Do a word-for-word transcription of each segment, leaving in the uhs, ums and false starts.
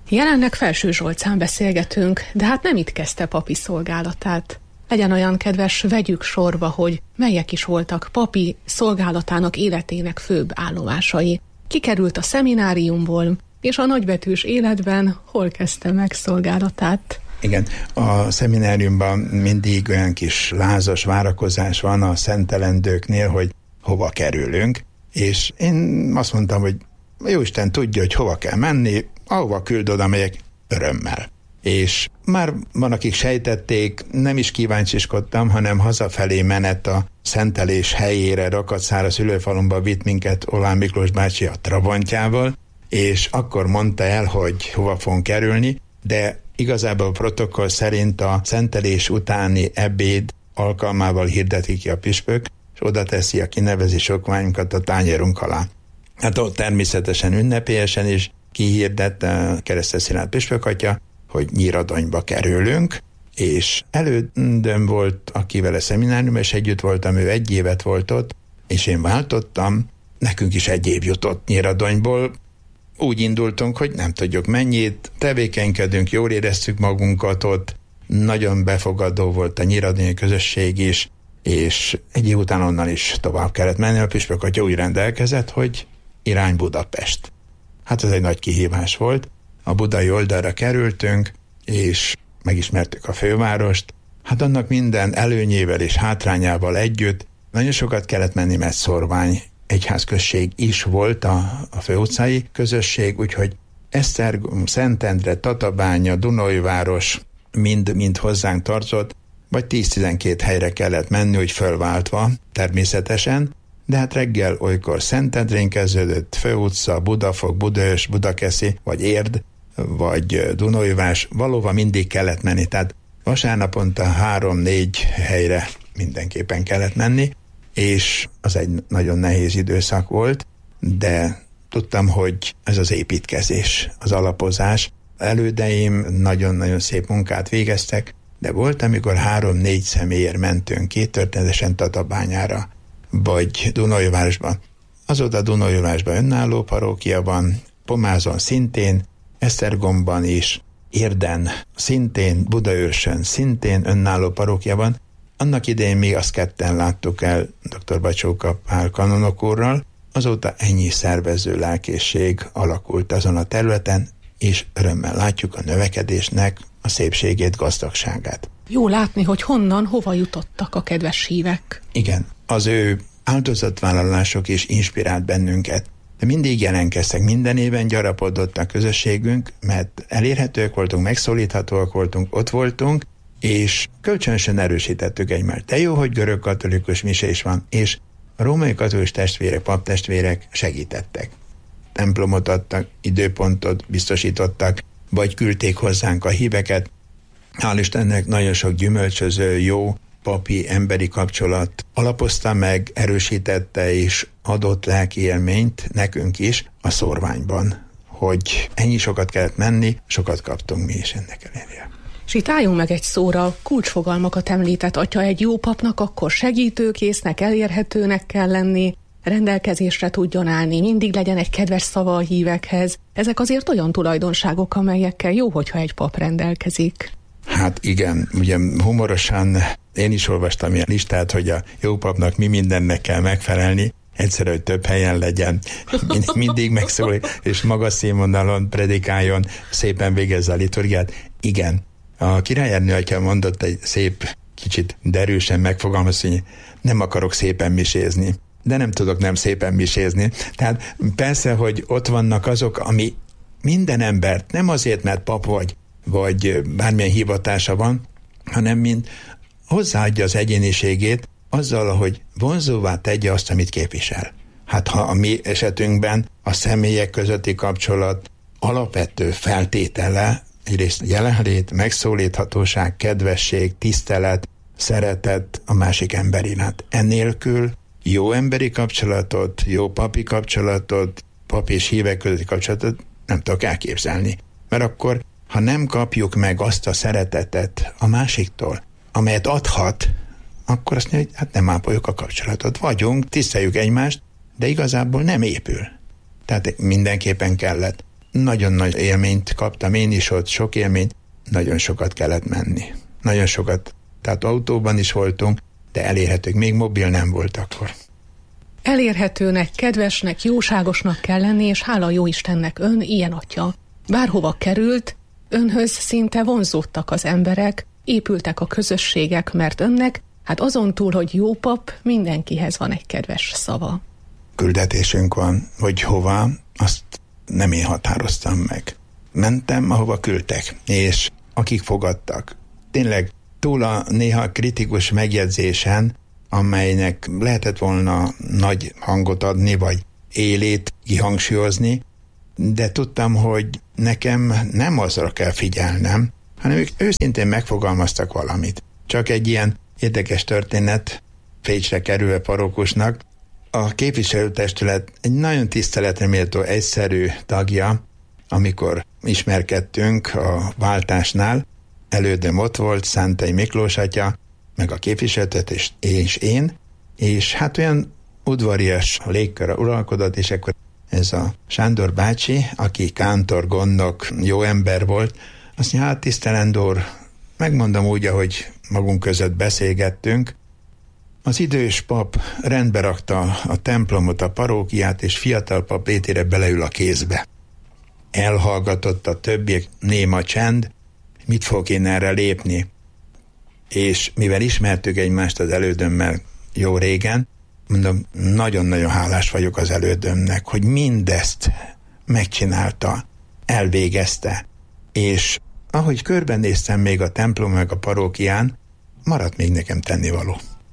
Jelenleg Felső Zsolcán beszélgetünk, de hát nem itt kezdte papi szolgálatát. Legyen olyan kedves, vegyük sorba, hogy melyek is voltak papi szolgálatának életének főbb állomásai. Kikerült a szemináriumból, és a nagybetűs életben hol kezdte meg szolgálatát? Igen, a szemináriumban mindig olyan kis lázas várakozás van a szentelendőknél, hogy hova kerülünk, és én azt mondtam, hogy Jóisten tudja, hogy hova kell menni, ahova küld, oda megyek örömmel. És már van, akik sejtették, nem is kíváncsiskodtam, hanem hazafelé menet a szentelés helyére, Rakatszára szülőfalumba vitt minket Oláh Miklós bácsi a Trabantjával, és akkor mondta el, hogy hova fogunk kerülni, de igazából a protokoll szerint a szentelés utáni ebéd alkalmával hirdeti ki a püspök, és oda teszi a kinevezés okmányunkat a tányérunk alá. Hát ott természetesen ünnepélyesen is kihirdette a Keresztes Szilárd püspökatya, hogy Nyíradonyba kerülünk, és elődöm volt, akivel a szeminárium, és együtt voltam, ő egy évet volt ott, és én váltottam, nekünk is egy év jutott Nyíradonyból. Úgy indultunk, hogy nem tudjuk mennyit, tevékenykedünk, jól éreztük magunkat ott, nagyon befogadó volt a nyíradonyi közösség is, és egy év után onnan is tovább kellett menni, a püspökatya úgy rendelkezett, hogy irány Budapest. Hát ez egy nagy kihívás volt. A budai oldalra kerültünk, és megismertük a fővárost. Hát annak minden előnyével és hátrányával együtt nagyon sokat kellett menni, mert szorvány egyházközség is volt a, a főutcai közösség, úgyhogy Esztergom, Szentendre, Tatabánya, Dunaújváros mind, mind hozzánk tartozott, vagy tíz-tizenkét helyre kellett menni, úgy fölváltva természetesen, de hát reggel olykor Szentendrén kezdődött, Főutca, Budafok, Budaörs, Budakeszi, vagy Érd, vagy Dunaújvás, valóban mindig kellett menni, tehát vasárnaponta három-négy helyre mindenképpen kellett menni, és az egy nagyon nehéz időszak volt, de tudtam, hogy ez az építkezés, az alapozás. Elődeim nagyon-nagyon szép munkát végeztek, de volt, amikor három-négy személyért mentünk ki, történetesen Tatabányára, vagy Dunaújvárosban. Azóta Dunaújvárosban önálló parókia van, Pomázon szintén, Esztergomban is, Érden szintén, Budaörsön szintén önálló parókia van. Annak idején még azt ketten láttuk el dr. Bacsóka Pál kanonok úrral, azóta ennyi szervező lelkészség alakult azon a területen, és örömmel látjuk a növekedésnek a szépségét, gazdagságát. Jó látni, hogy honnan, hova jutottak a kedves hívek. Igen, az ő áldozatvállalások is inspirált bennünket. De mindig jelenkeztek, minden éven gyarapodott a közösségünk, mert elérhetőek voltunk, megszólíthatóak voltunk, ott voltunk, és kölcsönösen erősítettük egymást. De jó, hogy görög-katolikus mise is van, és a római katolikus testvérek, paptestvérek segítettek. Templomot adtak, időpontot biztosítottak, vagy küldték hozzánk a híveket. Hál' Istennek nagyon sok gyümölcsöző, jó papi, emberi kapcsolat alapozta meg, erősítette és adott lelki élményt nekünk is a szorványban, hogy ennyi sokat kellett menni, sokat kaptunk mi is ennek ellenére. És itt álljunk meg egy szóra, kulcsfogalmakat említett atya, egy jó papnak akkor segítőkésznek, elérhetőnek kell lenni, rendelkezésre tudjon állni, mindig legyen egy kedves szava a hívekhez. Ezek azért olyan tulajdonságok, amelyekkel jó, hogyha egy pap rendelkezik. Hát igen, ugye humorosan én is olvastam ilyen listát, hogy a jó papnak mi mindennek kell megfelelni, egyszerű, hogy több helyen legyen, mind, mindig megszólít, és magas színvonalon predikáljon, szépen végezze a liturgiát. Igen, a királyernő atya mondott egy szép, kicsit derűsen megfogalmaz, hogy nem akarok szépen misézni, de nem tudok nem szépen misézni. Tehát persze, hogy ott vannak azok, ami minden embert, nem azért, mert pap vagy, vagy bármilyen hivatása van, hanem mint hozzáadja az egyéniségét azzal, hogy vonzóvá tegye azt, amit képvisel. Hát ha a mi esetünkben a személyek közötti kapcsolat alapvető feltétele, egyrészt jelenlét, megszólíthatóság, kedvesség, tisztelet, szeretet a másik ember iránt. Ennélkül jó emberi kapcsolatot, jó papi kapcsolatot, pap és hívek közötti kapcsolatot nem tudok elképzelni. Mert akkor, ha nem kapjuk meg azt a szeretetet a másiktól, amelyet adhat, akkor azt mondja, hogy hát nem ápoljuk a kapcsolatot. Vagyunk, tiszteljük egymást, de igazából nem épül. Tehát mindenképpen kellett nagyon nagy élményt kaptam, én is ott, sok élményt, nagyon sokat kellett menni. Nagyon sokat, tehát autóban is voltunk, de elérhetők, még mobil nem volt akkor. Elérhetőnek, kedvesnek, jóságosnak kell lenni, és hála jó Istennek ön ilyen atya. Bárhova került, önhöz szinte vonzódtak az emberek, épültek a közösségek, mert önnek, hát azon túl, hogy jó pap, mindenkihez van egy kedves szava. Küldetésünk van, hogy hova, azt nem én határoztam meg. Mentem, ahova küldtek, és akik fogadtak. Tényleg túl a néha kritikus megjegyzésen, amelynek lehetett volna nagy hangot adni, vagy élét kihangsúlyozni, de tudtam, hogy nekem nem azra kell figyelnem, hanem ők őszintén megfogalmaztak valamit. Csak egy ilyen érdekes történet, Pécsre kerülve parókusnak, a képviselőtestület egy nagyon tiszteletre méltó egyszerű tagja, amikor ismerkedtünk a váltásnál, elődöm ott volt, Szántai Miklós atya, meg a képviselőt, és, és én, és hát olyan udvarias légkör uralkodott, és akkor ez a Sándor bácsi, aki kántor, gondnok, jó ember volt, azt mondja, hát tisztelendőr, megmondom úgy, ahogy magunk között beszélgettünk, az idős pap rendbe rakta a templomot, a parókiát, és fiatal pap létére beleül a kézbe. Elhallgatott a többiek, néma csend, mit fogok én erre lépni? És mivel ismertük egymást az elődömmel jó régen, mondom, nagyon-nagyon hálás vagyok az elődömnek, hogy mindezt megcsinálta, elvégezte, és ahogy körbenéztem még a templom meg a parókián, maradt még nekem tennivaló.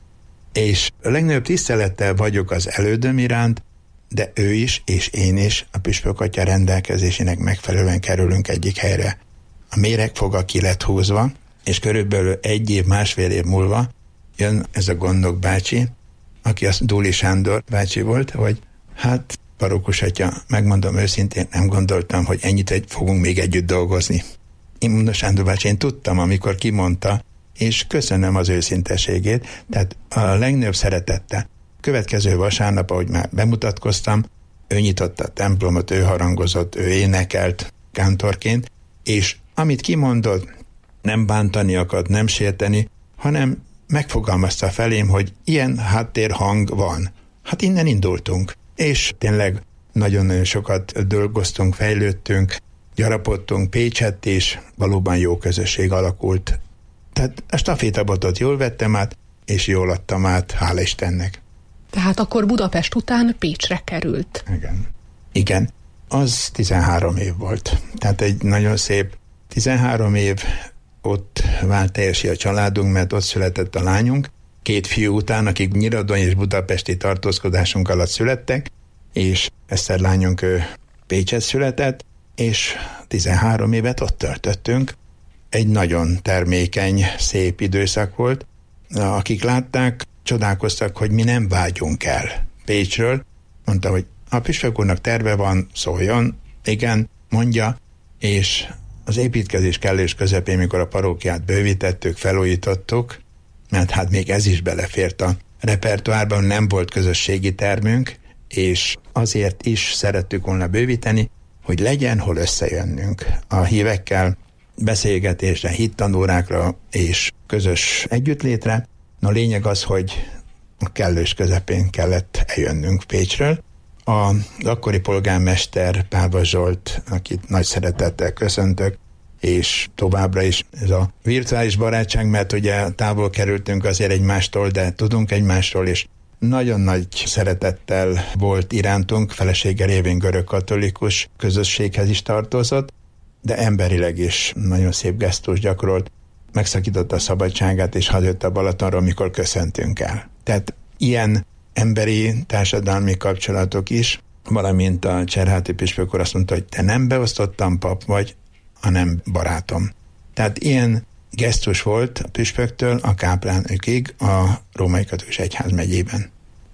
És a legnagyobb tisztelettel vagyok az elődöm iránt, de ő is, és én is a püspök atya rendelkezésének megfelelően kerülünk egyik helyre. A méregfoga ki lett húzva, és körülbelül egy év, másfél év múlva jön ez a gondnok bácsi, aki az Dúli Sándor bácsi volt, hogy hát parókus atya, megmondom őszintén, nem gondoltam, hogy ennyit egy, fogunk még együtt dolgozni. Én mondom, Sándor bácsi, én tudtam, amikor kimondta, és köszönöm az őszinteségét, tehát a legnagyobb szeretettel. Következő vasárnap, ahogy már bemutatkoztam, ő nyitotta a templomot, ő harangozott, ő énekelt kántorként, és amit kimondott, nem bántani akart, nem sérteni, hanem megfogalmazta felém, hogy ilyen háttérhang van. Hát innen indultunk, és tényleg nagyon-nagyon sokat dolgoztunk, fejlődtünk, gyarapodtunk Pécsett, és valóban jó közösség alakult. Tehát a stafétabotot jól vettem át, és jól adtam át, hála Istennek. Tehát akkor Budapest után Pécsre került. Igen. Igen. Az tizenhárom év volt. Tehát egy nagyon szép tizenhárom év, ott vált teljesen a családunk, mert ott született a lányunk, két fiú után, akik Nyíradon és budapesti tartózkodásunk alatt születtek, és Eszter lányunk ő Pécset született, és tizenhárom évet ott töltöttünk. Egy nagyon termékeny, szép időszak volt. Akik látták, csodálkoztak, hogy mi nem vágyunk el Pécsről. Mondta, hogy a püspök úrnak terve van, szóljon, igen, mondja, és az építkezés kellős közepén, mikor a parókiát bővítettük, felújítottuk, mert hát még ez is belefért a repertoárban, nem volt közösségi termünk, és azért is szerettük volna bővíteni, hogy legyen hol összejönnünk a hívekkel, beszélgetésre, hittanórákra és közös együttlétre. A lényeg az, hogy a kellős közepén kellett eljönnünk Pécsről. Az akkori polgármester Páva Zsolt, akit nagy szeretettel köszöntök, és továbbra is ez a virtuális barátság, mert ugye távol kerültünk azért egymástól, de tudunk egymásról, és nagyon nagy szeretettel volt irántunk, felesége révén görögkatolikus közösséghez is tartozott, de emberileg is nagyon szép gesztus gyakorolt, megszakította a szabadságát, és hazajött a Balatonról, amikor köszöntünk el. Tehát ilyen emberi társadalmi kapcsolatok is, valamint a Cserháti püspök úr azt mondta, hogy te nem beosztottam pap vagy, hanem barátom. Tehát ilyen gesztus volt a püspöktől a káplánökig a Római Katolikus Egyház megyében.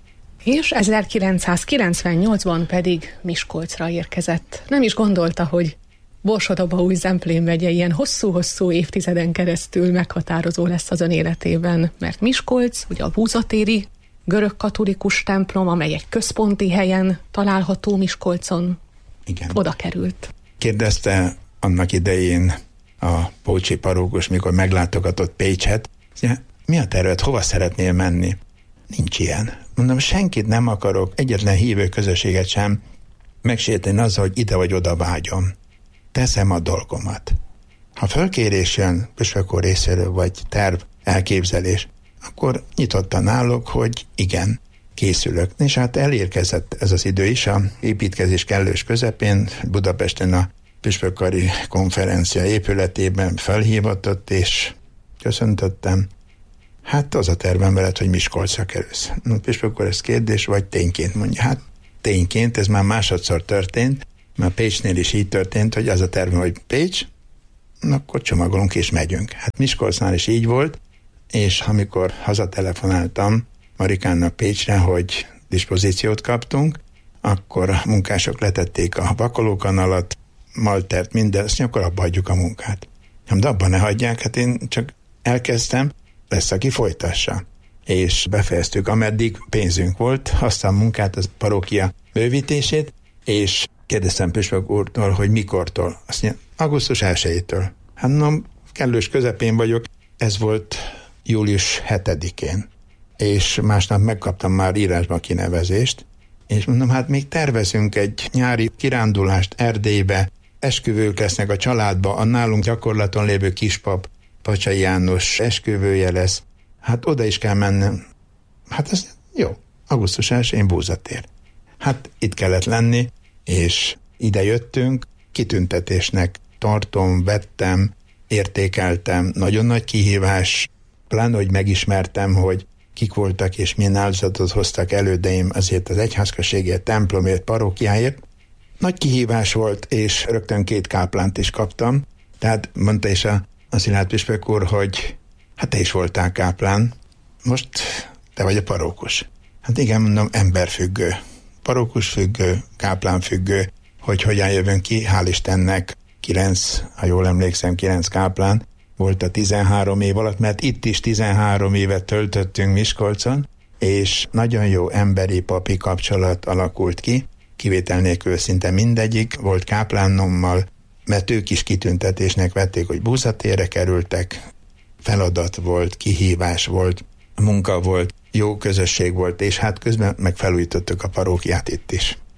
És ezerkilencszázkilencvennyolcban pedig Miskolcra érkezett. Nem is gondolta, hogy Borsod-Abaúj-Zemplén megye ilyen hosszú-hosszú évtizeden keresztül meghatározó lesz az ön életében, mert Miskolc, ugye a búzatéri görögkatolikus templom, amely egy központi helyen található Miskolcon, igen, oda került. Kérdezte annak idején a pócsi parókus, mikor meglátogatott Pécset, mi a terved, hova szeretnél menni? Nincs ilyen. Mondom, senkit nem akarok, egyetlen hívő közösséget sem megsérteni azzal, hogy ide vagy oda vágyom. Teszem a dolgomat. Ha fölkérés jön püspök úr részéről, vagy terv, elképzelés, akkor nyitottan állok, hogy igen, készülök. És hát elérkezett ez az idő is, a építkezés kellős közepén, Budapesten a püspökkari konferencia épületében felhívatott, és köszöntöttem. Hát az a tervem veled, hogy Miskolcra kerülsz. Püspök úr, ez kérdés, vagy tényként mondja. Hát tényként, ez már másodszor történt, mert Pécsnél is így történt, hogy az a tervem, hogy Pécs, akkor csomagolunk és megyünk. Hát Miskolcnál is így volt, és amikor hazatelefonáltam Marikánnak Pécsre, hogy dispozíciót kaptunk, akkor a munkások letették a vakolókanalat, maltert, minden, azt akkor abba hagyjuk a munkát. De abban ne hagyják, hát én csak elkezdtem, lesz, aki folytassa. És befejeztük, ameddig pénzünk volt, aztán a munkát, az parókia bővítését, és kérdeztem püspök úrtól, hogy mikortól. Azt mondja, augusztus elsejétől. Hát nem, kellős közepén vagyok, ez volt július hetedikén. És másnap megkaptam már írásba kinevezést, és mondom, hát még tervezünk egy nyári kirándulást Erdélybe, esküvők lesznek a családba, a nálunk gyakorlaton lévő kispap, Pacsai János esküvője lesz, hát oda is kell mennem. Hát ez jó, augusztus elsején Búzatér. Hát itt kellett lenni, és ide jöttünk, kitüntetésnek tartom, vettem, értékeltem, nagyon nagy kihívás, pláne, hogy megismertem, hogy kik voltak és milyen áldozatot hoztak elődeim azért az egyházközségért, templomért, parókiáért. Nagy kihívás volt, és rögtön két káplánt is kaptam. Tehát mondta is a, a Szilárd püspök úr, hogy hát te is voltál káplán, most te vagy a parókus. Hát igen, mondom, emberfüggő, parókusfüggő, káplánfüggő, hogy hogyan jövünk ki, hál' Istennek kilenc, ha jól emlékszem, kilenc káplán volt a tizenhárom év alatt, mert itt is tizenhárom évet töltöttünk Miskolcon, és nagyon jó emberi papi kapcsolat alakult ki, kivétel nélkül szinte mindegyik, volt káplánommal, mert ők is kitüntetésnek vették, hogy Búzatérre kerültek, feladat volt, kihívás volt, munka volt, jó közösség volt, és hát közben meg felújítottuk a parókiát itt is.